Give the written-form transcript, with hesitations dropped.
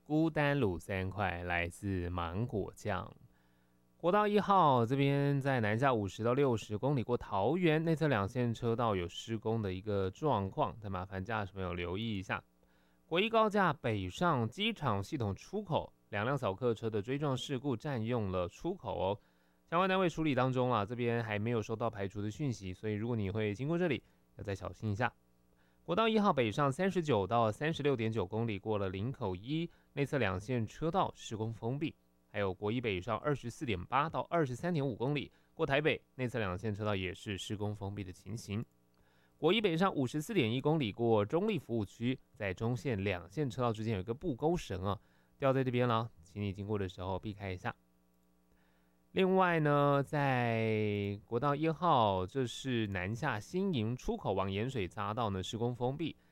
孤单卤3块，来自芒果酱。国道1号这边在南下50到60公里过桃园，内侧2线车道有施工的一个状况，再麻烦驾驶朋友留意一下。国一高架北上机场系统出口，2辆扫客车的追撞事故占用了出口哦，相关单位处理当中啊，这边还没有收到排除的讯息，所以如果你会经过这里，要再小心一下。国道1号北上39到36.9公里过了林口一，内侧2线车道施工封闭。还有国一北上24.8到23.5公里过台北，内侧2线车道也是施工封闭的情形。国一北上54.1公里过中立服务区，在中线2线车道之间有一个布钩绳啊，掉在这边了，请你经过的时候避开一下。另外呢，在国道1号，这是南下新营出口往盐水匝道呢施工封闭，